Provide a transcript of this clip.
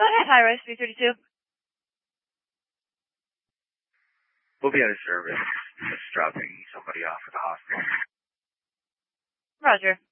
Go ahead, High Rise 332. We'll be out of service. Just dropping somebody off at the hospital. Roger.